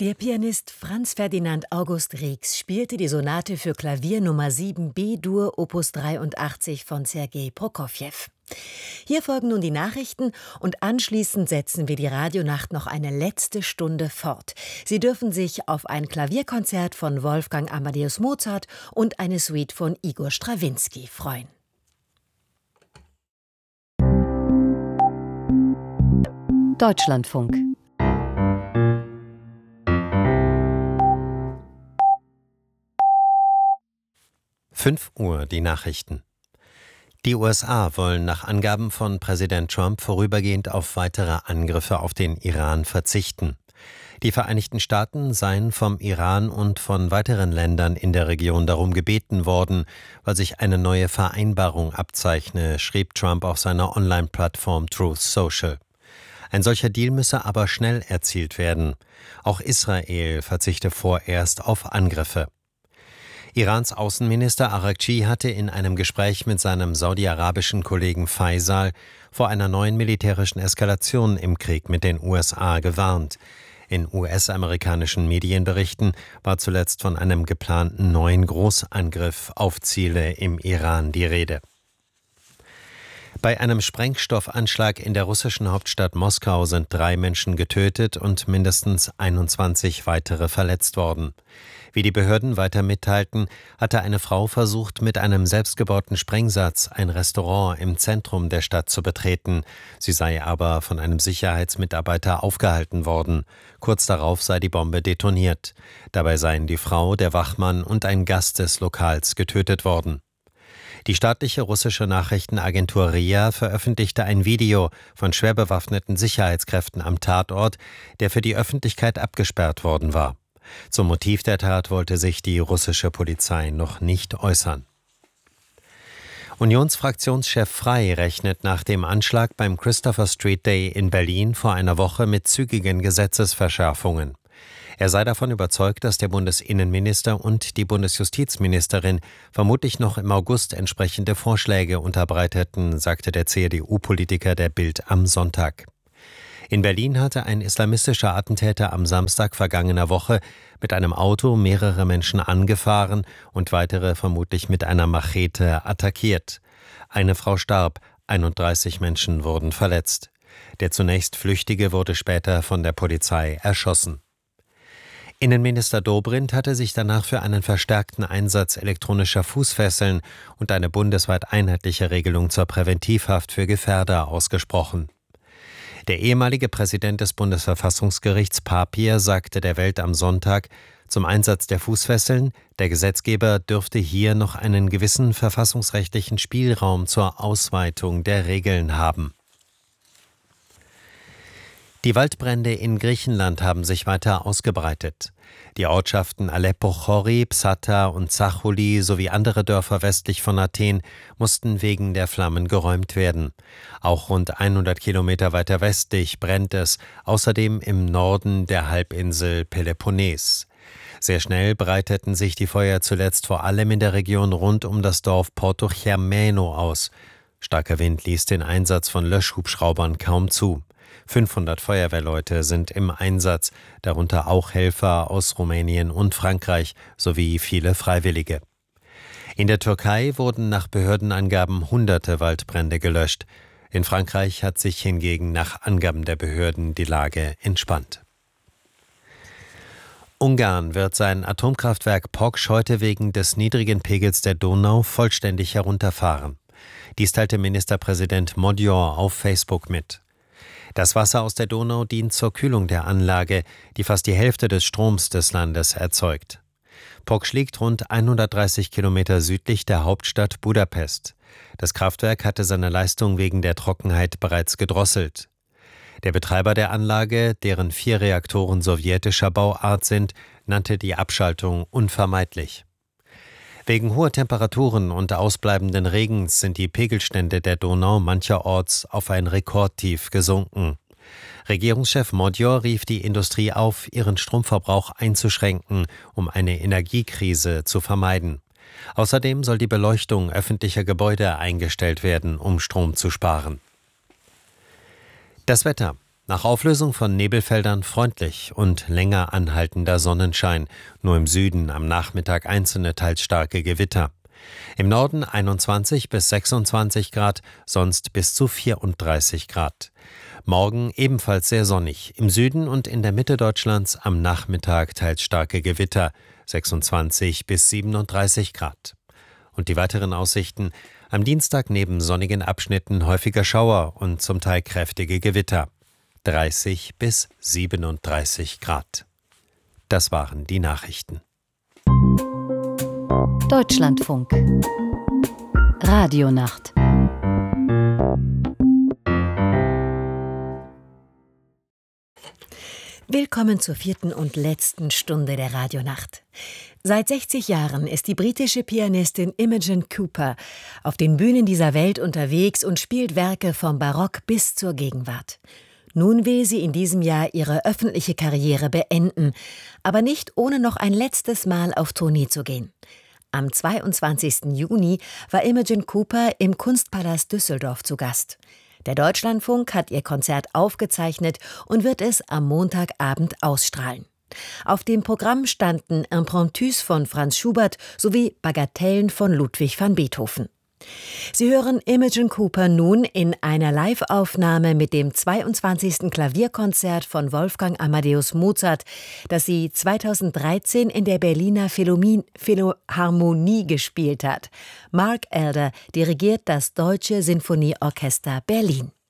Der Pianist Franz Ferdinand August Riegs spielte die Sonate für Klavier Nummer 7 B-Dur Opus 83 von Sergei Prokofjew. Hier folgen nun die Nachrichten und anschließend setzen wir die Radionacht noch eine letzte Stunde fort. Sie dürfen sich auf ein Klavierkonzert von Wolfgang Amadeus Mozart und eine Suite von Igor Strawinski freuen. Deutschlandfunk. Fünf Uhr die Nachrichten. Die USA wollen nach Angaben von Präsident Trump vorübergehend auf weitere Angriffe auf den Iran verzichten. Die Vereinigten Staaten seien vom Iran und von weiteren Ländern in der Region darum gebeten worden, weil sich eine neue Vereinbarung abzeichne, schrieb Trump auf seiner Online-Plattform Truth Social. Ein solcher Deal müsse aber schnell erzielt werden. Auch Israel verzichte vorerst auf Angriffe. Irans Außenminister Araghchi hatte in einem Gespräch mit seinem saudi-arabischen Kollegen Faisal vor einer neuen militärischen Eskalation im Krieg mit den USA gewarnt. In US-amerikanischen Medienberichten war zuletzt von einem geplanten neuen Großangriff auf Ziele im Iran die Rede. Bei einem Sprengstoffanschlag in der russischen Hauptstadt Moskau sind 3 Menschen getötet und mindestens 21 weitere verletzt worden. Wie die Behörden weiter mitteilten, hatte eine Frau versucht, mit einem selbstgebauten Sprengsatz ein Restaurant im Zentrum der Stadt zu betreten. Sie sei aber von einem Sicherheitsmitarbeiter aufgehalten worden. Kurz darauf sei die Bombe detoniert. Dabei seien die Frau, der Wachmann und ein Gast des Lokals getötet worden. Die staatliche russische Nachrichtenagentur RIA veröffentlichte ein Video von schwer bewaffneten Sicherheitskräften am Tatort, der für die Öffentlichkeit abgesperrt worden war. Zum Motiv der Tat wollte sich die russische Polizei noch nicht äußern. Unionsfraktionschef Frey rechnet nach dem Anschlag beim Christopher Street Day in Berlin vor einer Woche mit zügigen Gesetzesverschärfungen. Er sei davon überzeugt, dass der Bundesinnenminister und die Bundesjustizministerin vermutlich noch im August entsprechende Vorschläge unterbreiteten, sagte der CDU-Politiker der Bild am Sonntag. In Berlin hatte ein islamistischer Attentäter am Samstag vergangener Woche mit einem Auto mehrere Menschen angefahren und weitere vermutlich mit einer Machete attackiert. Eine Frau starb, 31 Menschen wurden verletzt. Der zunächst Flüchtige wurde später von der Polizei erschossen. Innenminister Dobrindt hatte sich danach für einen verstärkten Einsatz elektronischer Fußfesseln und eine bundesweit einheitliche Regelung zur Präventivhaft für Gefährder ausgesprochen. Der ehemalige Präsident des Bundesverfassungsgerichts Papier sagte der Welt am Sonntag zum Einsatz der Fußfesseln, der Gesetzgeber dürfte hier noch einen gewissen verfassungsrechtlichen Spielraum zur Ausweitung der Regeln haben. Die Waldbrände in Griechenland haben sich weiter ausgebreitet. Die Ortschaften Aleppo Chori, Psata und Zacholi sowie andere Dörfer westlich von Athen mussten wegen der Flammen geräumt werden. Auch rund 100 Kilometer weiter westlich brennt es, außerdem im Norden der Halbinsel Peloponnes. Sehr schnell breiteten sich die Feuer zuletzt vor allem in der Region rund um das Dorf Porto Germano aus. Starker Wind ließ den Einsatz von Löschhubschraubern kaum zu. 500 Feuerwehrleute sind im Einsatz, darunter auch Helfer aus Rumänien und Frankreich sowie viele Freiwillige. In der Türkei wurden nach Behördenangaben hunderte Waldbrände gelöscht. In Frankreich hat sich hingegen nach Angaben der Behörden die Lage entspannt. Ungarn wird sein Atomkraftwerk Poksch heute wegen des niedrigen Pegels der Donau vollständig herunterfahren. Dies teilte Ministerpräsident Magyar auf Facebook mit. Das Wasser aus der Donau dient zur Kühlung der Anlage, die fast die Hälfte des Stroms des Landes erzeugt. Poksch liegt rund 130 Kilometer südlich der Hauptstadt Budapest. Das Kraftwerk hatte seine Leistung wegen der Trockenheit bereits gedrosselt. Der Betreiber der Anlage, deren 4 Reaktoren sowjetischer Bauart sind, nannte die Abschaltung unvermeidlich. Wegen hoher Temperaturen und ausbleibenden Regens sind die Pegelstände der Donau mancherorts auf ein Rekordtief gesunken. Regierungschef Magyar rief die Industrie auf, ihren Stromverbrauch einzuschränken, um eine Energiekrise zu vermeiden. Außerdem soll die Beleuchtung öffentlicher Gebäude eingestellt werden, um Strom zu sparen. Das Wetter. Nach Auflösung von Nebelfeldern freundlich und länger anhaltender Sonnenschein, nur im Süden am Nachmittag einzelne teils starke Gewitter. Im Norden 21 bis 26 Grad, sonst bis zu 34 Grad. Morgen ebenfalls sehr sonnig, im Süden und in der Mitte Deutschlands am Nachmittag teils starke Gewitter, 26 bis 37 Grad. Und die weiteren Aussichten: am Dienstag neben sonnigen Abschnitten häufiger Schauer und zum Teil kräftige Gewitter, 30 bis 37 Grad. Das waren die Nachrichten. Deutschlandfunk Radionacht. Willkommen zur 4. und letzten Stunde der Radionacht. Seit 60 Jahren ist die britische Pianistin Imogen Cooper auf den Bühnen dieser Welt unterwegs und spielt Werke vom Barock bis zur Gegenwart. Nun will sie in diesem Jahr ihre öffentliche Karriere beenden, aber nicht ohne noch ein letztes Mal auf Tournee zu gehen. Am 22. Juni war Imogen Cooper im Kunstpalast Düsseldorf zu Gast. Der Deutschlandfunk hat ihr Konzert aufgezeichnet und wird es am Montagabend ausstrahlen. Auf dem Programm standen Impromptus von Franz Schubert sowie Bagatellen von Ludwig van Beethoven. Sie hören Imogen Cooper nun in einer Live-Aufnahme mit dem 22. Klavierkonzert von Wolfgang Amadeus Mozart, das sie 2013 in der Berliner Philharmonie gespielt hat. Mark Elder dirigiert das Deutsche Sinfonieorchester Berlin.